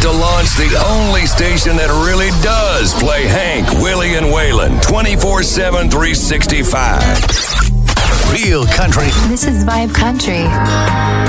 to launch the only station that really does play Hank, Willie, and Waylon 24/7, 365. Real country. This is Vibe Country.